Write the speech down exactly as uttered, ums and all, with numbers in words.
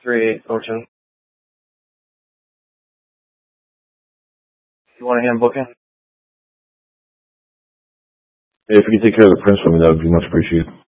three eight Fortune. You want a hand booking? Hey, if you could take care of the prints for me, that would be much appreciated.